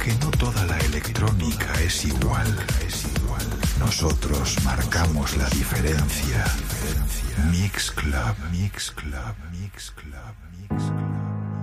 que no toda la electrónica es igual. Nosotros marcamos la diferencia. Mix Club, Mix Club, Mix Club, Mix Club.